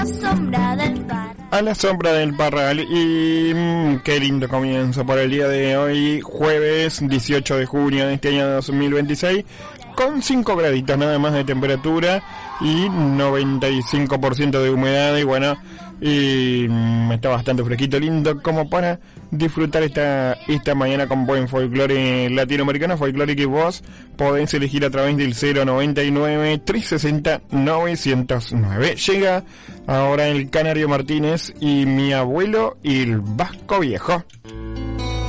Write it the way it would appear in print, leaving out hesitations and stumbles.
la sombra del Parral. A la sombra del Parral. Y qué lindo comienzo por el día de hoy, jueves 18 de junio de este año 2026, con 5 graditos nada más de temperatura y 95% de humedad. Y bueno, y está bastante fresquito, lindo como para disfrutar esta mañana con buen folclore latinoamericano, folclore que vos podés elegir a través del 099-360-909. Llega ahora el Canario Martínez y Mi Abuelo y el Vasco Viejo.